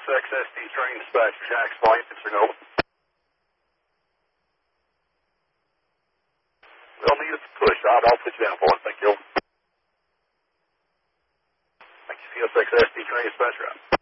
CSXSD train dispatcher, Jack's flight, answering over. We'll need it to push. I'll put you down for it. Thank you. Thank you, CSXSD train dispatcher.